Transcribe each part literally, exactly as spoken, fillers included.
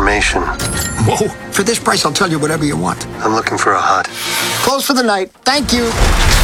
information. Whoa. For this price, I'll tell you whatever you want. I'm looking for a hut. Close for the night. Thank you.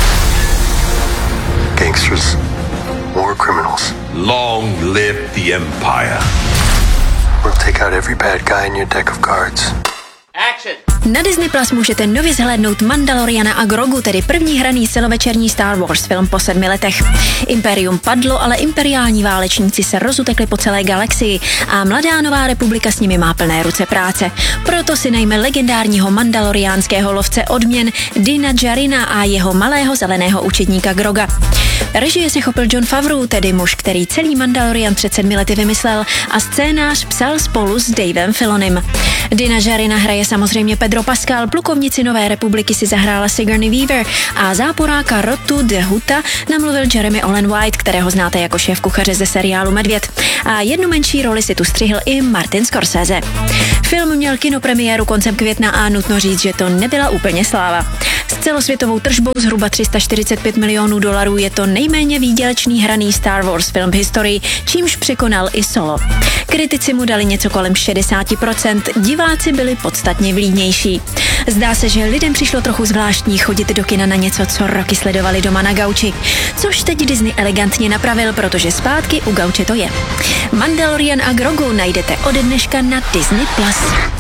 Gangsters. War criminals. Long live the Empire. We'll take out every bad guy in your deck of cards. Action. Na Disney Plus můžete nově zhlédnout Mandaloriana a Grogu, tedy první hraný celovečerní Star Wars film po sedmi letech. Imperium padlo, ale imperiální válečníci se rozutekli po celé galaxii a mladá nová republika s nimi má plné ruce práce. Proto si najme legendárního mandaloriánského lovce odměn Dina Djarina a jeho malého zeleného učedníka Groga. Režie se chopil Jon Favreau, tedy muž, který celý Mandalorian před sedmi lety vymyslel a scénář psal spolu s Davem Filonim. Dina Djarina hraje samozřejmě Pedro Pascal, plukovnici Nové republiky si zahrála Sigourney Weaver a záporáka Rotu de Huta namluvil Jeremy Allen White, kterého znáte jako šéf kuchaře ze seriálu Medvěd. A jednu menší roli si tu střihl i Martin Scorsese. Film měl kinopremiéru koncem května a nutno říct, že to nebyla úplně sláva. S celosvětovou tržbou zhruba tři sta čtyřicet pět milionů dolarů je to nejméně výdělečný hraný Star Wars film v historii, čímž překonal i Solo. Kritici mu dali něco kolem šedesát procent, diváci byli podstatně vlídnější. Zdá se, že lidem přišlo trochu zvláštní chodit do kina na něco, co roky sledovali doma na gauči. Což teď Disney elegantně napravil, protože zpátky u gauče to je. Mandalorian a Grogu najdete ode dneška na Disney Plus.